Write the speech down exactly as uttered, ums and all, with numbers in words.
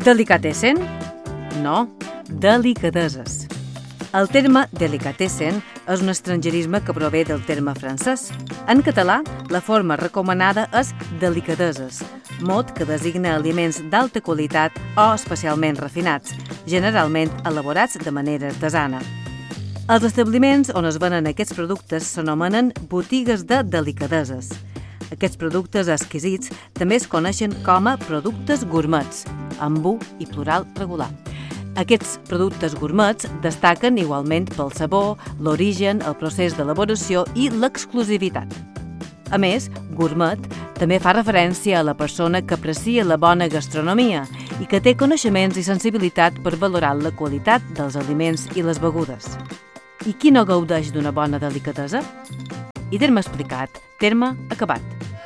Delicatessen? No, delicadeses. El terme delicatessen és un estrangerisme que prové del terme francès. En català, la forma recomanada és delicadeses, mot que designa aliments d'alta qualitat o especialment refinats, generalment elaborats de manera artesana. Els establiments on es venen aquests productes s'anomenen botigues de delicadeses. Aquests productes exquisits també es coneixen com a productes gourmets, amb u i plural regular. Aquests productes gourmets destaquen igualment pel sabor, l'origen, el procés d'elaboració i l'exclusivitat. A més, gourmet també fa referència a la persona que aprecia la bona gastronomia i que té coneixements i sensibilitat per valorar la qualitat dels aliments i les begudes. I qui no gaudeix d'una bona delicadesa? I terme explicat, terme acabat.